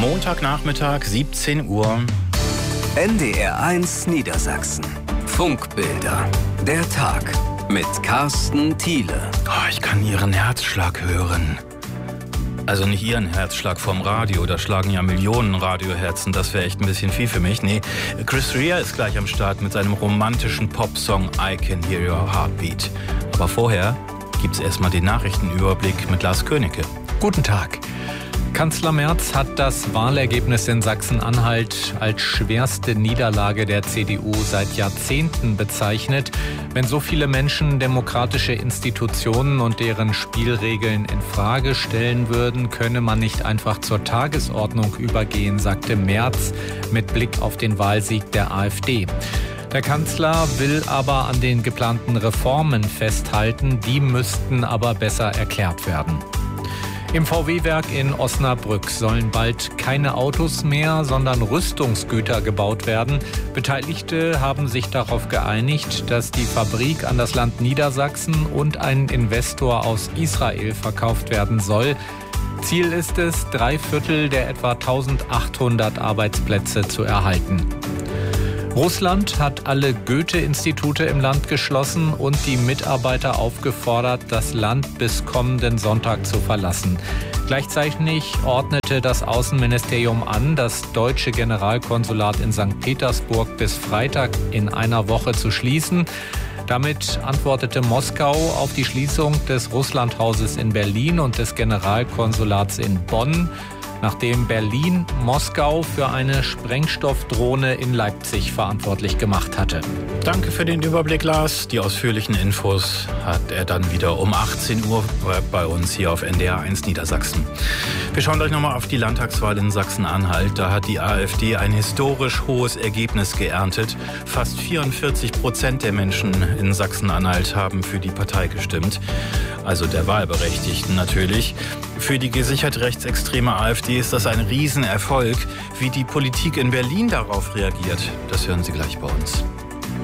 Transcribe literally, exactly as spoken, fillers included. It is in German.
Montagnachmittag, siebzehn Uhr. N D R eins Niedersachsen. Funkbilder. Der Tag mit Carsten Thiele. Oh, ich kann Ihren Herzschlag hören. Also nicht Ihren Herzschlag vom Radio, da schlagen ja Millionen Radioherzen, das wäre echt ein bisschen viel für mich. Nee, Chris Rea ist gleich am Start mit seinem romantischen Popsong I Can Hear Your Heartbeat. Aber vorher gibt's erstmal den Nachrichtenüberblick mit Lars Königke. Guten Tag. Kanzler Merz hat das Wahlergebnis in Sachsen-Anhalt als schwerste Niederlage der C D U seit Jahrzehnten bezeichnet. Wenn so viele Menschen demokratische Institutionen und deren Spielregeln in Frage stellen würden, könne man nicht einfach zur Tagesordnung übergehen, sagte Merz mit Blick auf den Wahlsieg der AfD. Der Kanzler will aber an den geplanten Reformen festhalten, die müssten aber besser erklärt werden. Im V W-Werk in Osnabrück sollen bald keine Autos mehr, sondern Rüstungsgüter gebaut werden. Beteiligte haben sich darauf geeinigt, dass die Fabrik an das Land Niedersachsen und einen Investor aus Israel verkauft werden soll. Ziel ist es, drei Viertel der etwa eintausendachthundert Arbeitsplätze zu erhalten. Russland hat alle Goethe-Institute im Land geschlossen und die Mitarbeiter aufgefordert, das Land bis kommenden Sonntag zu verlassen. Gleichzeitig ordnete das Außenministerium an, das deutsche Generalkonsulat in Sankt Petersburg bis Freitag in einer Woche zu schließen. Damit antwortete Moskau auf die Schließung des Russlandhauses in Berlin und des Generalkonsulats in Bonn, nachdem Berlin Moskau für eine Sprengstoffdrohne in Leipzig verantwortlich gemacht hatte. Danke für den Überblick, Lars. Die ausführlichen Infos hat er dann wieder um achtzehn Uhr bei uns hier auf N D R eins Niedersachsen. Wir schauen gleich nochmal auf die Landtagswahl in Sachsen-Anhalt. Da hat die AfD ein historisch hohes Ergebnis geerntet. Fast vierundvierzig Prozent der Menschen in Sachsen-Anhalt haben für die Partei gestimmt. Also der Wahlberechtigten natürlich. Für die gesichert rechtsextreme AfD ist das ein Riesenerfolg. Wie die Politik in Berlin darauf reagiert, das hören Sie gleich bei uns.